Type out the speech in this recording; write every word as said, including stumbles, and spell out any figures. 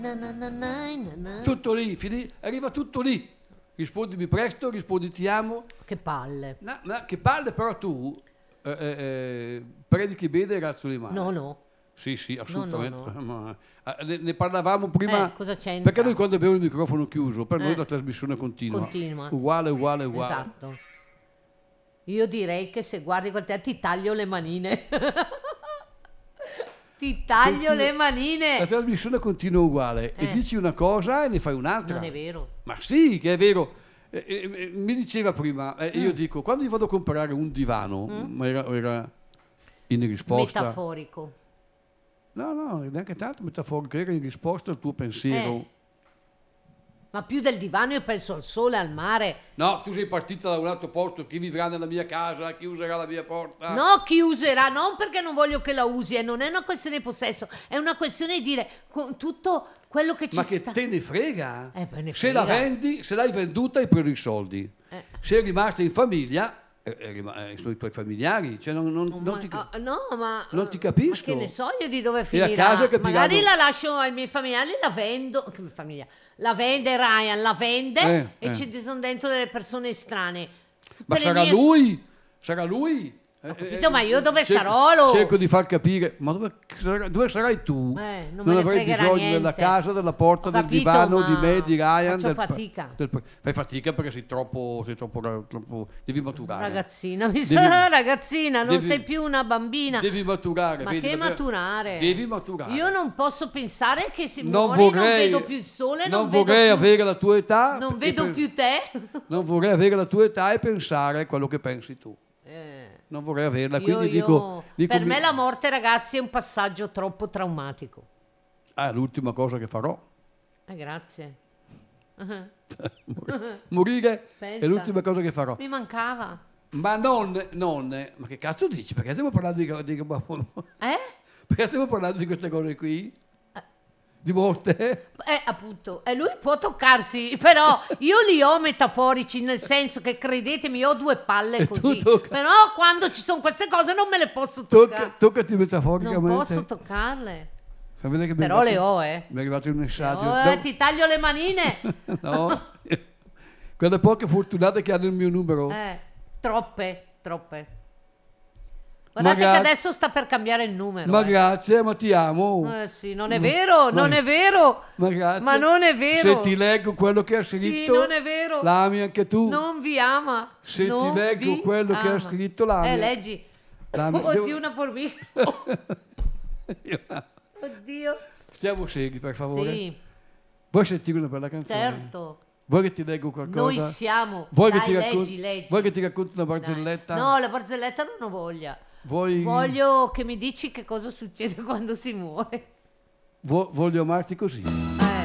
Na, na, na, na, na, na. Tutto lì, fini- arriva tutto lì. Rispondimi presto, rispondi ti amo. Che palle. No, no, che palle, però tu eh, eh, eh, predichi bene e razzo di male. No, no. Sì, sì, assolutamente. no, Ma, eh, ne, ne parlavamo prima. Eh, cosa c'entra? Perché noi quando abbiamo il microfono chiuso, per noi Eh. la trasmissione continua. Continua. Uguale, uguale, uguale. Esatto. Io direi che se guardi quel te ti taglio le manine. Ti taglio Continua- le La manine. trasmissione continua uguale. E Eh. dici una cosa e ne fai un'altra. Non è vero. Ma sì, che è vero. Eh, eh, eh, mi diceva prima, eh, io Mm. dico, quando io vado a comprare un divano, ma era, era in risposta. Metaforico. No, no, neanche tanto metaforico, era in risposta al tuo pensiero. Eh. Ma più del divano io penso al sole, al mare. No, tu sei partita da un altro posto, chi vivrà nella mia casa, chi userà la mia porta. No, chi userà, non perché non voglio che la usi, e non è una questione di possesso, è una questione di dire con tutto quello che ci Ma che sta. te ne frega? Eh, me ne Se la frega. vendi, se l'hai venduta hai preso i soldi. Eh. Se è rimasta in famiglia, eh, è rima- eh, sono i tuoi familiari. Cioè non, non- non Ma- ti... ah, no, ma non ti eh, capisco. Ma che ne so io di dove a finirà? casa capiranno- Magari la lascio ai miei familiari, la vendo. Che famiglia? La vende Ryan, la vende Eh, e eh. ci sono dentro delle persone estranee. Tutte Ma le sarà mie- lui? Sarà lui? Ho capito, ma io dove sarò, lo- Cerco di far capire, ma dove, sarà- dove sarai tu? Eh, non me ne avrai fregherà bisogno niente. della casa, della porta, Ho del capito, divano, ma di me, di Ryan. faccio del- fatica. del- fai fatica perché sei troppo, sei troppo, troppo devi maturare. Ragazzina, mi Devi- sa, ragazzina, non devi- sei più una bambina. Devi maturare. Ma vedi, che perché- maturare? Devi maturare. Io non posso pensare che si non muore, vorrei, non vedo più il sole, non, non vedo vorrei più, avere la tua età. non e vedo pe- più te. Non vorrei avere la tua età e pensare quello che pensi tu. Eh, Non vorrei averla, io- quindi io- dico, dico per mi- me la morte, ragazzi, è un passaggio troppo traumatico. Ah, è l'ultima cosa che farò. Eh, grazie. Morire Pensa. è l'ultima cosa che farò. Mi mancava. Ma non, non, ma che cazzo dici? Perché stiamo parlando di, di, Eh? perché stiamo parlando di queste cose qui? Di morte? Eh, appunto, e lui può toccarsi, però io li ho metaforici, nel senso che credetemi, ho due palle E tu così, tocca- però quando ci sono queste cose non me le posso Tocca, toccare, toccati metaforicamente. non posso toccarle, Fammi vedere che mi è però arrivato- le ho, eh. Mi è arrivato un messaggio. Oh, eh, No, ti taglio le manine, no. Quelle poche fortunate che hanno il mio numero. eh, troppe, troppe. Guardate Ma che gra- adesso sta per cambiare il numero. Ma eh. grazie, ma ti amo. Eh sì, non è vero, Ma- non è vero. Ma grazie. Ma non è vero. Se ti leggo quello che ha Sì, scritto, non è vero. l'ami anche tu. Non vi ama. Se non ti leggo vi quello che ha ama. scritto, l'ami. Eh, leggi. L'ami. Oddio, Devo- una formica. Oddio. Stiamo seri, per favore. Sì, Vuoi sentire una bella canzone? certo. Vuoi che ti leggo qualcosa? Noi siamo. Vuoi Dai, che ti leggi, raccon- leggi. Vuoi che ti racconti una Dai. barzelletta? No, la barzelletta non ho voglia. Vuoi... Voglio che mi dici che cosa succede quando si muore. Vo- voglio amarti così.